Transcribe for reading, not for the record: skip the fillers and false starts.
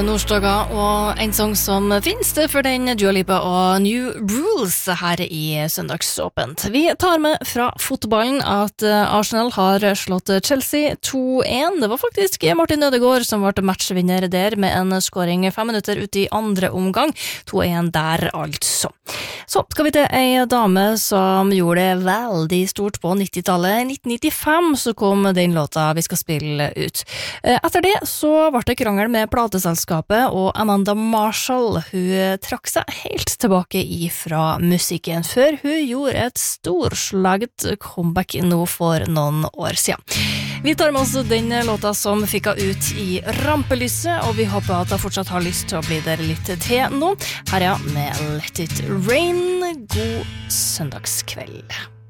Nordstoga og en sang som finnes det for den Dua Lipa og New Rules her i Søndagsåpent. Vi tar med fra fotballen at Arsenal har slått Chelsea 2-1. Det var faktisk Martin Ødegaard som ble matchvinner der med en scoring 5 minutter ut i andre omgang. 2-1 der altså. Så skal vi til en dame som gjorde det veldig stort på 90-tallet. I 1995 så kom den låta vi skal spille ut. Etter det så ble det krangel med plateselskapet og Amanda Marshall. Hun trakk seg helt tilbake ifra musikken før hun gjorde et storslaget comeback nå for noen år siden. Vi tar med oss den låta som fikk henne ut i rampelyset, og vi håper at hun fortsatt har lyst til å bli der litt til nå. Her med Let It Rain. God søndagskveld.